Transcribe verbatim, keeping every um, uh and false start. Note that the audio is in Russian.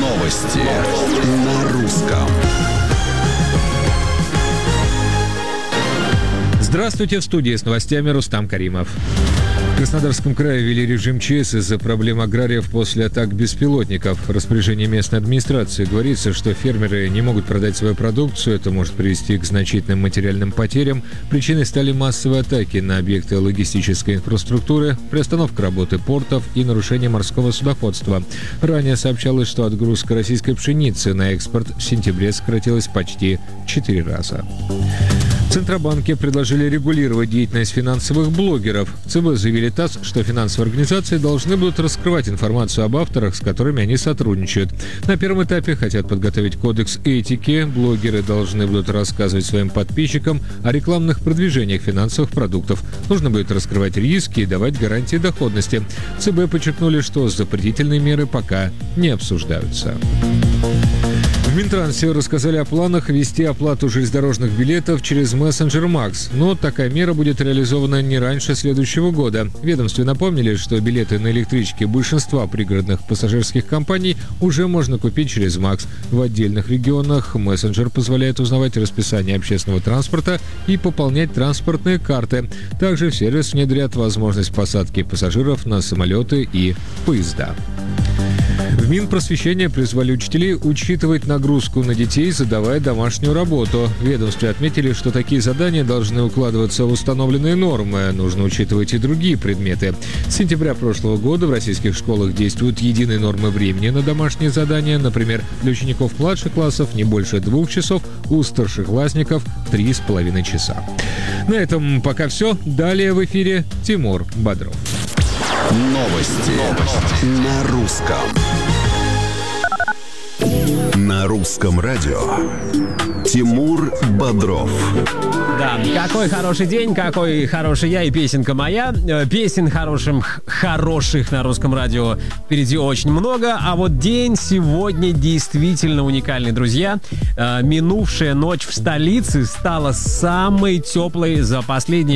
Новости на русском. Здравствуйте, в студии с новостями Рустам Каримов. В Краснодарском крае ввели режим ЧС из-за проблем аграриев после атак беспилотников. В распоряжении местной администрации говорится, что фермеры не могут продать свою продукцию. Это может привести к значительным материальным потерям. Причиной стали массовые атаки на объекты логистической инфраструктуры, приостановка работы портов и нарушение морского судоходства. Ранее сообщалось, что отгрузка российской пшеницы на экспорт в сентябре сократилась почти в четыре раза. В Центробанке предложили регулировать деятельность финансовых блогеров. ЦБ заявили ТАСС, что финансовые организации должны будут раскрывать информацию об авторах, с которыми они сотрудничают. На первом этапе хотят подготовить кодекс этики. Блогеры должны будут рассказывать своим подписчикам о рекламных продвижениях финансовых продуктов. Нужно будет раскрывать риски и давать гарантии доходности. В ЦБ подчеркнули, что запретительные меры пока не обсуждаются. В Минтрансе рассказали о планах ввести оплату железнодорожных билетов через мессенджер Макс, но такая мера будет реализована не раньше следующего года. В ведомстве напомнили, что билеты на электрички большинства пригородных пассажирских компаний уже можно купить через Макс. В отдельных регионах мессенджер позволяет узнавать расписание общественного транспорта и пополнять транспортные карты. Также в сервис внедрят возможность посадки пассажиров на самолеты и поезда. В Минпросвещение призвали учителей учитывать нагрузку на детей, задавая домашнюю работу. В ведомстве отметили, что такие задания должны укладываться в установленные нормы. Нужно учитывать и другие предметы. С сентября прошлого года в российских школах действуют единые нормы времени на домашние задания. Например, для учеников младших классов не больше двух часов, у старшеклассников три с половиной часа. На этом пока все. Далее в эфире Тимур Бодров. Новости, Новости. На русском. На русском радио. Тимур Бодров. Да, какой хороший день, какой хороший я и песенка моя. Песен хорошим, хороших на русском радио впереди очень много. А вот день сегодня действительно уникальный, друзья. Минувшая ночь в столице стала самой теплой за последние